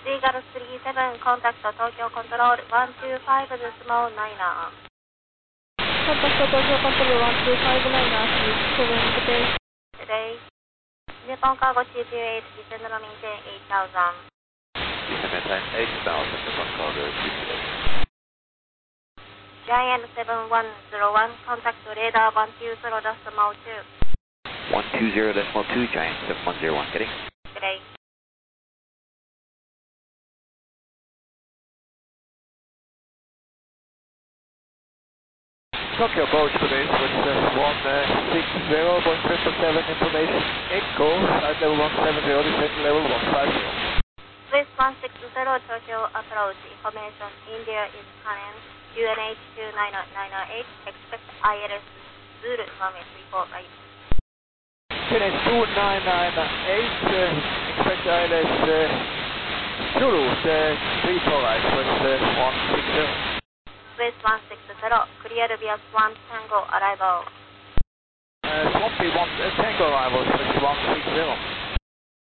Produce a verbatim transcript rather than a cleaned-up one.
Seagull three seven, contact Tokyo Control one two five, the small niner. Contact Tokyo Control one two five niner, seven, good day. Good day. Nippon Cargo two two eight, descend and maintain eight thousand. Descend and maintain eight thousand, Nippon Cargo two two eight. Giant seven one zero one, contact radar one two zero decimal two. one two zero decimal two, Giant seven one zero one, heading. Good day. Tokyo approach to base with uh, one six zero, Boeing triple seven information, echo, flight level one seven zero, descent level one five zero. Swiss one six zero, Tokyo approach, information, India is current, U N H two nine nine eight, expect I L S Zulu, Norway three four right. U N H two nine nine eight, uh, expect I L S uh, Zulu, uh, three four right, with uh, one six zero. Swiss one six zero, clear via Swan Tango arrival. Uh, Swampy one, uh, Tango arrival, Swiss one six zero.